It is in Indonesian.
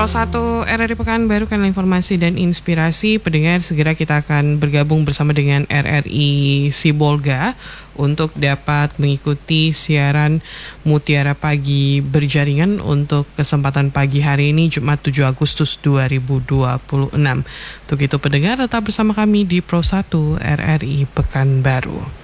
Pro 1 RRI Pekanbaru, kanal informasi dan inspirasi. Pendengar, segera kita akan bergabung bersama dengan RRI Sibolga untuk dapat mengikuti siaran Mutiara Pagi berjaringan untuk kesempatan pagi hari ini Jumat 7 Agustus 2026. Untuk itu pendengar, tetap bersama kami di Pro 1 RRI Pekanbaru.